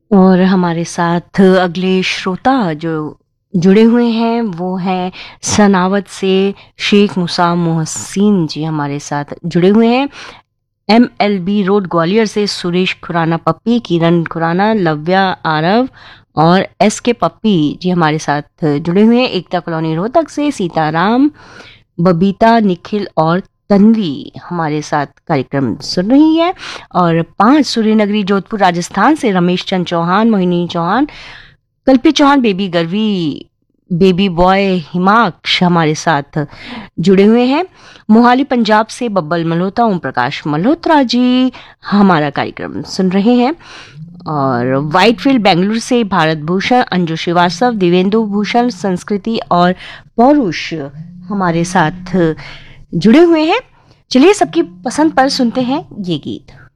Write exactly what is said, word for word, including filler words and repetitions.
और हमारे साथ अगले श्रोता जो जुड़े हुए हैं वो हैं सनावद से शेख मुसा मोहसिन जी हमारे साथ जुड़े हुए हैं। M L B road Gwalior से सुरेश खुराना पप्पी, किरण खुराना, लव्या आरव और एस के पप्पी जी हमारे साथ जुड़े हुए हैं। एकता कॉलोनी रोहतक से सीताराम, बबीता, निखिल और तन्वी हमारे साथ कार्यक्रम सुन रही है। और पांच सूर्यनगरी जोधपुर राजस्थान से Ramesh Chand Chauhan, Mohini Chauhan, Kalpi Chauhan, baby गर्वी, baby boy हिमाक्ष हमारे साथ जुड़े हुए हैं। मोहाली पंजाब से बब्बल मल्होत्रा, ओम प्रकाश मल्होत्रा जी हमारा कार्यक्रम सुन रहे हैं। और वाइटफील्ड बेंगलुरु से भारत भूषण, अंजू श्रीवास्तव, दिवेंदु भूषण, संस्कृति और पौरुष हमारे साथ जुड़े हुए हैं। चलिए सबकी पसंद पर सुनते हैं ये गीत।